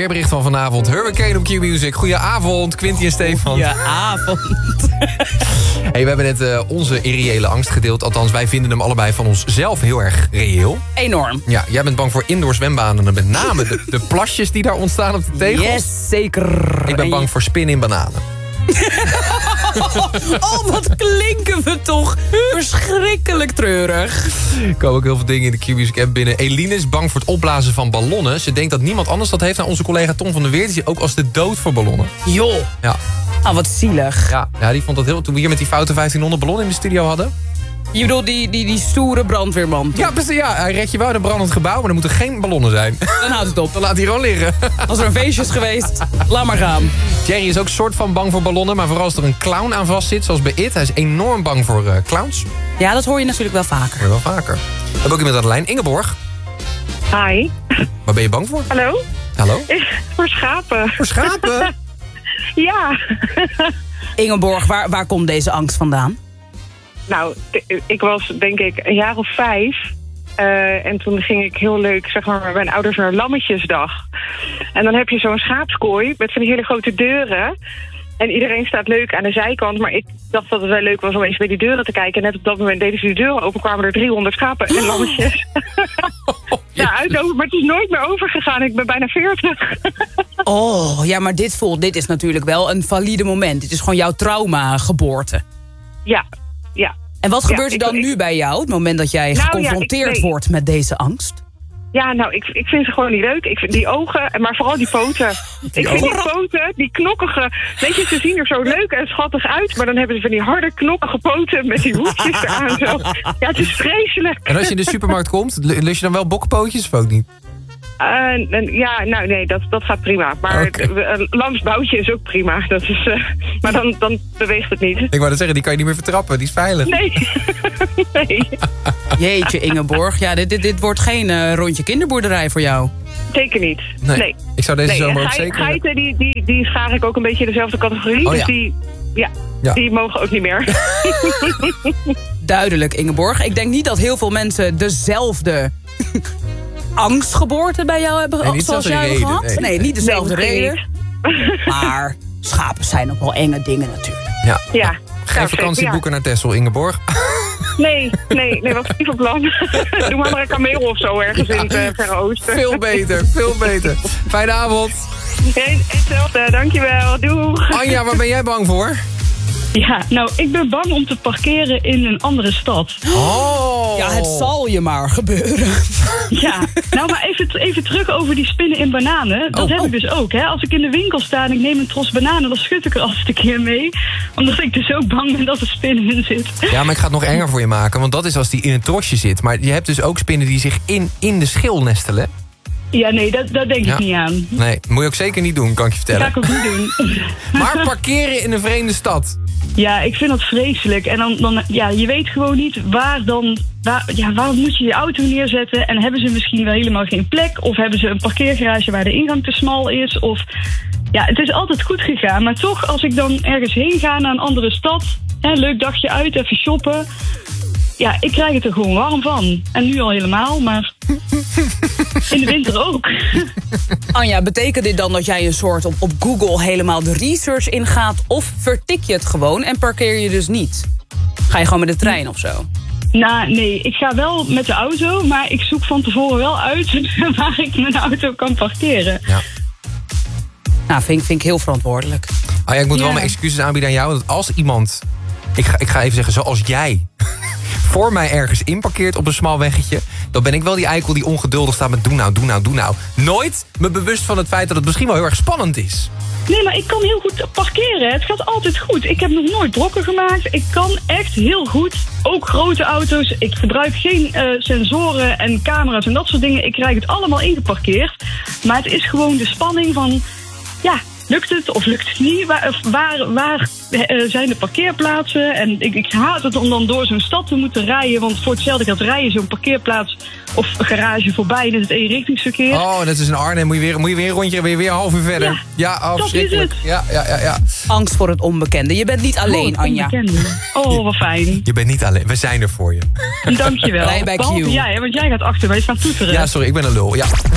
weerbericht van vanavond. Hurricane op Q-Music. Goedenavond, Quinty en Stefan. Goedenavond. Hey, we hebben net onze irreële angst gedeeld. Althans, wij vinden hem allebei van onszelf heel erg reëel. Enorm. Ja, jij bent bang voor indoor zwembanen. En met name de plasjes die daar ontstaan op de tegels. Yes, zeker. Ik ben bang voor spinnen in bananen. Oh, wat klinken we toch verschrikkelijk treurig. Er komen ook heel veel dingen in de Q-Music app binnen. Eline is bang voor het opblazen van ballonnen. Ze denkt dat niemand anders dat heeft. Nou, onze collega Tom van der Weert is ook als de dood voor ballonnen. Joh. Ja. Ah, wat zielig. Ja, die vond dat heel... Toen we hier met die foute 1500 ballonnen in de studio hadden. Je bedoelt die stoere brandweerman? Toch? Ja, precies. Ja, hij redt je wel in een brandend gebouw, maar er moeten geen ballonnen zijn. Dan houdt het op. Dan laat hij gewoon liggen. Als er een feestje is geweest, laat maar gaan. Jerry is ook soort van bang voor ballonnen, maar vooral als er een clown aan vast zit, zoals bij It. Hij is enorm bang voor clowns. Ja, dat hoor je natuurlijk wel vaker. Hoor je wel vaker. We hebben ook iemand aan de lijn. Ingeborg. Hi. Waar ben je bang voor? Hallo? Hallo? Voor schapen. Voor schapen? Ja. Ingeborg, waar komt deze angst vandaan? Nou, ik was denk ik een jaar of 5. En toen ging ik heel leuk, zeg maar, met mijn ouders naar Lammetjesdag. En dan heb je zo'n schaapskooi met van die hele grote deuren. En iedereen staat leuk aan de zijkant. Maar ik dacht dat het wel leuk was om eens bij die deuren te kijken. En net op dat moment deden ze die deuren open, kwamen er 300 schapen en lammetjes. Ja, uitlopen, maar het is nooit meer overgegaan. Ik ben bijna 40. Oh, ja, maar dit is natuurlijk wel een valide moment. Dit is gewoon jouw trauma-geboorte. Ja. En wat gebeurt er dan nu bij jou, het moment dat jij geconfronteerd wordt met deze angst? Ja, nou, ik vind ze gewoon niet leuk. Ik vind die ogen, maar vooral die poten. Ik vind die poten, die knokkige... Weet je, ze zien er zo leuk en schattig uit, maar dan hebben ze van die harde, knokkige poten met die hoekjes eraan zo. Ja, het is vreselijk. En als je in de supermarkt komt, lust je dan wel bokkenpootjes of ook niet? Ja, nou nee, dat gaat prima. Maar een lamsboutje is ook prima. Dat is, maar dan beweegt het niet. Ik wou dat zeggen, die kan je niet meer vertrappen. Die is veilig. Nee. Nee. Jeetje, Ingeborg. Ja, dit wordt geen rondje kinderboerderij voor jou. Zeker niet. Nee. Ik zou deze zomer ook zeker... Geiten, die schaar ik ook een beetje in dezelfde categorie. Oh, dus ja. Die mogen ook niet meer. Duidelijk, Ingeborg. Ik denk niet dat heel veel mensen dezelfde... angstgeboorte bij jou hebben zoals jij hebt gehad? Nee, niet dezelfde reden. Maar schapen zijn ook wel enge dingen natuurlijk. Ja. Geen vakantieboeken naar Texel, Ingeborg. Nee, wat is die van plan? Doe maar een kameel of zo ergens in het Verre Oosten. Veel beter. Fijne avond. Hetzelfde, dankjewel. Doeg. Anja, waar ben jij bang voor? Ja, nou, ik ben bang om te parkeren in een andere stad. Oh. Ja, het zal je maar gebeuren. Ja, nou, maar even terug over die spinnen in bananen. Dat heb ik dus ook, hè. Als ik in de winkel sta en ik neem een tros bananen, dan schud ik er altijd een keer mee. Omdat ik dus ook bang ben dat er spinnen in zit. Ja, maar ik ga het nog enger voor je maken, want dat is als die in een trosje zit. Maar je hebt dus ook spinnen die zich in de schil nestelen. Ja, nee, dat denk ik niet aan. Nee, moet je ook zeker niet doen, kan ik je vertellen. Dat ga ik ook niet doen. Maar parkeren in een vreemde stad. Ja, ik vind dat vreselijk. En dan je weet gewoon niet waar moet je je auto neerzetten? En hebben ze misschien wel helemaal geen plek? Of hebben ze een parkeergarage waar de ingang te smal is? Of ja, het is altijd goed gegaan. Maar toch, als ik dan ergens heen ga naar een andere stad, leuk dagje uit, even shoppen. Ja, ik krijg het er gewoon warm van. En nu al helemaal, maar in de winter ook. Anja, betekent dit dan dat jij een soort op Google helemaal de research ingaat? Of vertik je het gewoon en parkeer je dus niet? Ga je gewoon met de trein of zo? Nou, nee, ik ga wel met de auto, maar ik zoek van tevoren wel uit waar ik mijn auto kan parkeren. Ja. Nou, vind ik heel verantwoordelijk. Ah ja, ik moet wel mijn excuses aanbieden aan jou. Dat als iemand, ik ga even zeggen, zoals jij voor mij ergens inparkeert op een smal weggetje, dan ben ik wel die eikel die ongeduldig staat met doe nou. Nooit me bewust van het feit dat het misschien wel heel erg spannend is. Nee, maar ik kan heel goed parkeren. Het gaat altijd goed. Ik heb nog nooit brokken gemaakt. Ik kan echt heel goed. Ook grote auto's. Ik gebruik geen sensoren en camera's en dat soort dingen. Ik krijg het allemaal ingeparkeerd. Maar het is gewoon de spanning van, ja, lukt het of lukt het niet? Waar zijn de parkeerplaatsen? En ik haat het om dan door zo'n stad te moeten rijden. Want voor hetzelfde geld rijden zo'n parkeerplaats of garage voorbij. Dat is het eenrichtingsverkeer. Oh, net als in Arnhem. Moet je weer een rondje, weer een half uur verder. Ja, verschrikkelijk. Ja. Angst voor het onbekende. Je bent niet alleen, Anja. Oh, wat fijn. Je bent niet alleen. We zijn er voor je. Dankjewel. Blij bij Q. Behalve jij, want jij gaat achter mij staan toeteren. Ja, sorry, ik ben een lul. Ja.